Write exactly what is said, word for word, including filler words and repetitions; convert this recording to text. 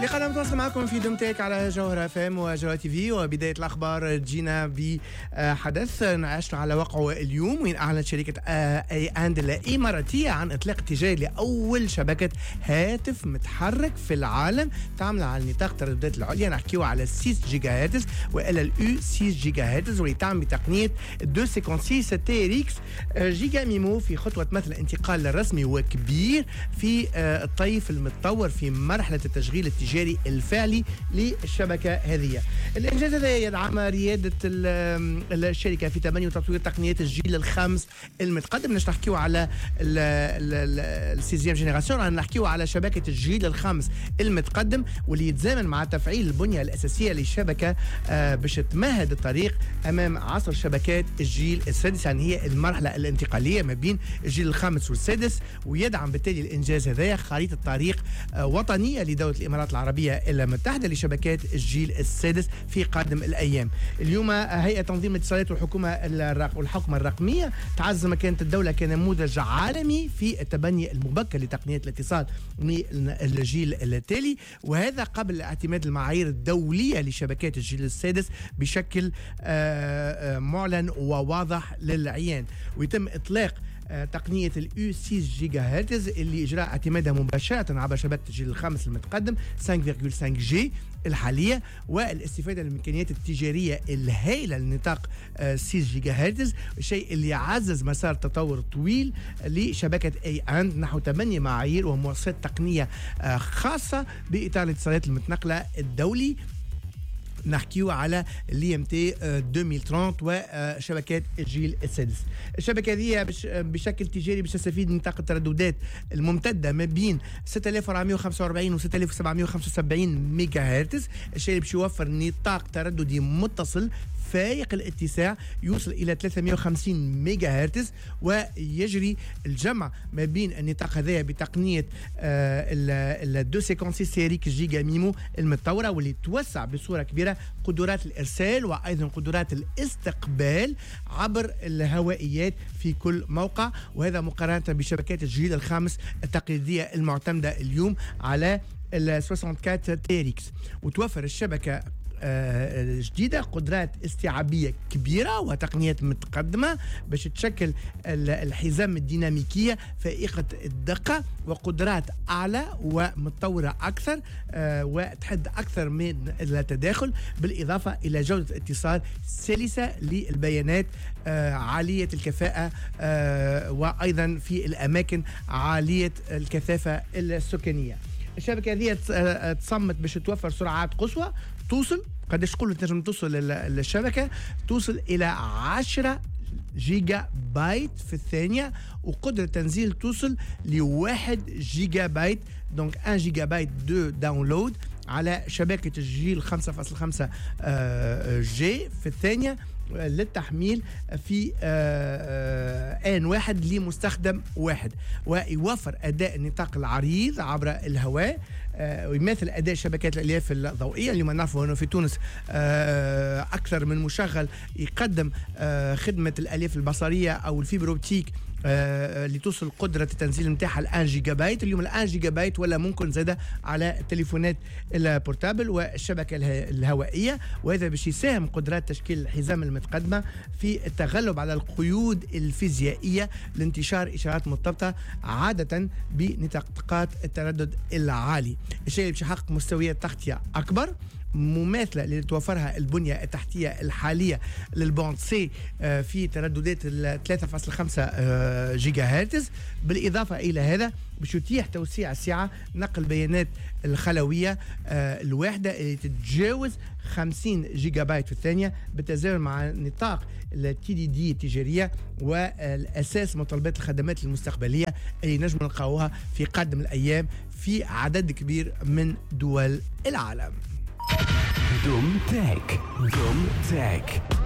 لقد نتواصل معكم في دمتك على جوهرة اف ام وجوهرة تي في. وبداية الأخبار جينا بحدث نعيش على وقعه اليوم، وين أعلنت شركة اي اند الإماراتية عن إطلاق تجاري لأول شبكة هاتف متحرك في العالم تعمل على نطاق الترددات العليا. نحكيو على ستة جيجا هرتز وإلى اليو ستة جيجا هرتز، واللي تعمل بتقنية مئتين وستة وخمسين تي ار اكس جيجا ميمو في خطوة مثل انتقال الرسمي وكبير في الطيف المتطور في مرحلة التشغيل التجاري الفعلي للشبكة هذه. الإنجاز هذا يدعم ريادة الشركة في تبني وتطوير تقنيات الجيل الخامس المتقدم. مش نحكيو على السيزيام جينيراسيون، نحكيو على شبكة الجيل الخامس المتقدم، واللي يتزامن مع تفعيل البنية الأساسية للشبكة باش تمهد الطريق أمام عصر شبكات الجيل السادس، يعني هي المرحلة الانتقالية ما بين الجيل الخامس والسادس. ويدعم بالتالي الإنجاز هذا خريطة طريق وطنية لدولة الإمارات العربية المتحدة لشبكات الجيل السادس في قادم الأيام. اليوم هيئة تنظيم الاتصالات والحكومة والحكومة الرقمية تعزز مكانة الدولة كنموذج عالمي في التبني المبكر لتقنية الاتصال من الجيل التالي، وهذا قبل اعتماد المعايير الدولية لشبكات الجيل السادس بشكل معلن وواضح للعيان. ويتم إطلاق تقنية اليو ستة جيجا هرتز اللي إجراء اعتمادها مباشرة عبر شبكة الجيل الخامس المتقدم خمسة فاصلة خمسة جي الحالية، والاستفادة من الإمكانيات التجارية الهائلة لنطاق ستة جيجا هرتز، الشيء اللي يعزز مسار التطور الطويل لشبكة اي اند نحو تبني معايير ومواصفات تقنية خاصة بإطار الاتصالات المتنقلة الدولي. نحكيو على الي ام تي ألفين وثلاثين وشبكات الجيل السادس. الشبكه هذه بشكل تجاري باش تستفيد من نطاق الترددات الممتده ما بين ستة آلاف وأربعمائة وخمسة وأربعين و ستة آلاف وسبعمائة وخمسة وسبعين ميجا هرتز، الشيء اللي باش يوفر نطاق ترددي متصل فائق الاتساع يوصل إلى ثلاثمائة وخمسين ميجا هرتز. ويجري الجمع ما بين النطاق هذا بتقنية ال مئتين وستة وخمسين تي ار اكس جيجا ميمو المتطورة، واللي توسع بصورة كبيرة قدرات الإرسال وأيضا قدرات الاستقبال عبر الهوائيات في كل موقع، وهذا مقارنة بشبكات الجيل الخامس التقليدية المعتمدة اليوم على ال أربعة وستين تي ار اكس. وتوفر الشبكة جديدة قدرات استيعابية كبيرة وتقنيات متقدمة باش تشكل الحزام الديناميكية فائقة الدقة وقدرات أعلى ومتطورة أكثر وتحد أكثر من التداخل، بالإضافة إلى جودة اتصال سلسة للبيانات عالية الكفاءة وأيضا في الأماكن عالية الكثافة السكانية. الشبكة هذه تصمت باش توفر سرعات قصوى توصل قداش تقولوا تنجم توصل للشبكة توصل إلى عشرة جيجا بايت في الثانية، وقدرة تنزيل توصل لواحد جيجا بايت، دونك واحد جيجا بايت دو داونلود على شبكة الجيل خمسة فاصلة خمسة جي في الثانية للتحميل في آن واحد لمستخدم واحد، ويوفر أداء النطاق العريض عبر الهواء ويماثل أداء شبكات الألياف الضوئية. اليوم نعرفوا أنه في تونس أكثر من مشغل يقدم خدمة الألياف البصرية أو الفيبروبتيك اللي توصل قدرة التنزيل متاعها الآن جيجا بايت. اليوم الآن جيجا بايت ولا ممكن زادة على التليفونات البورتابل والشبكة الهوائية، وهذا باش يساهم قدرات تشكيل الحزام المتقدمة في التغلب على القيود الفيزيائية لانتشار إشارات مرتبطة عادة بنطاقات التردد العالي، الشيء اللي باش يحقق مستويات تغطية أكبر مماثلة اللي توفرها البنية التحتية الحالية للبوند سي في ترددات ثلاثة فاصلة خمسة جيجا هرتز. بالإضافة إلى هذا باش يتيح توسيع السعة نقل بيانات الخلوية الواحدة اللي تتجاوز خمسين جيجا بايت في الثانية بالتزامن مع نطاق التي دي دي التجارية والأساس متطلبات الخدمات المستقبلية اللي نجم نلقاوها في قادم الأيام في عدد كبير من دول العالم. دوم تك دوم تك